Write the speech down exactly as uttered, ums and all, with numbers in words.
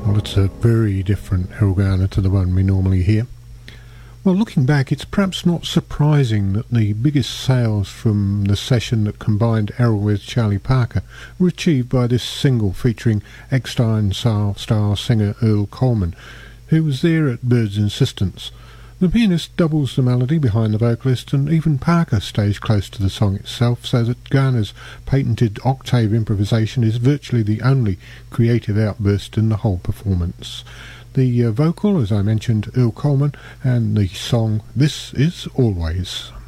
Well, it's a very different Errol Garner to the one we normally hear. Well, looking back, it's perhaps not surprising that the biggest sales from the session that combined Errol with Charlie Parker were achieved by this single featuring Eckstein-style singer Earl Coleman, who was there at Bird's insistence. The pianist doubles the melody behind the vocalist, and even Parker stays close to the song itself, so that Garner's patented octave improvisation is virtually the only creative outburst in the whole performance. The uh, vocal, as I mentioned, Earl Coleman, and the song This Is Always.